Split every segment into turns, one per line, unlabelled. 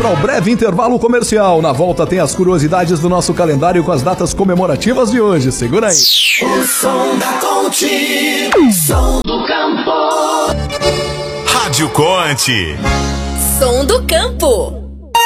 para o breve intervalo comercial. Na volta tem as curiosidades do nosso calendário com as datas comemorativas de hoje. Segura aí.
O som da Conte, som do campo.
Rádio Conte.
Som do campo.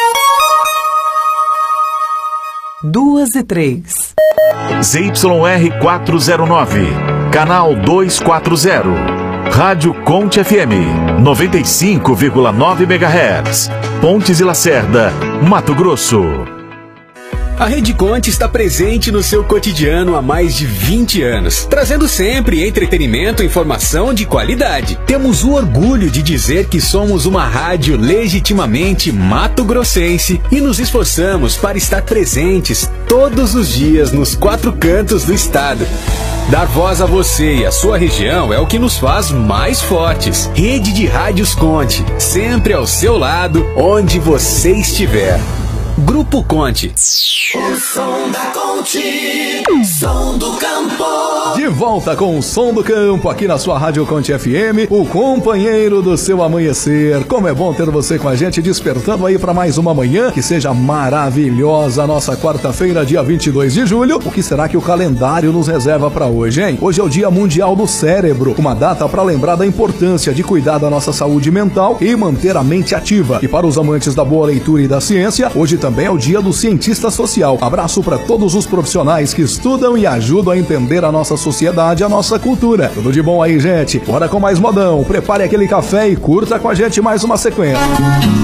2:03.
ZYR 409, canal 240. Rádio Conte FM, 95,9 MHz. Pontes e Lacerda, Mato Grosso.
A Rede Conte está presente no seu cotidiano há mais de 20 anos, trazendo sempre entretenimento e informação de qualidade. Temos o orgulho de dizer que somos uma rádio legitimamente mato-grossense e nos esforçamos para estar presentes todos os dias nos 4 cantos do estado. Dar voz a você e a sua região é o que nos faz mais fortes. Rede de Rádios Conte, sempre ao seu lado, onde você estiver. Grupo Conte.
O som da Conte, som do campo.
De volta com o Som do Campo, aqui na sua Rádio Conte FM, o companheiro do seu amanhecer. Como é bom ter você com a gente, despertando aí para mais uma manhã, que seja maravilhosa. Nossa quarta-feira, dia 22 de julho. O que será que o calendário nos reserva para hoje, hein? Hoje é o Dia Mundial do Cérebro, uma data para lembrar da importância de cuidar da nossa saúde mental e manter a mente ativa. E para os amantes da boa leitura e da ciência, hoje também é o Dia do Cientista Social. Abraço para todos os profissionais que estudam e ajudam a entender a nossa sociedade, a nossa cultura. Tudo de bom aí, gente? Bora com mais modão. Prepare aquele café e curta com a gente mais uma sequência.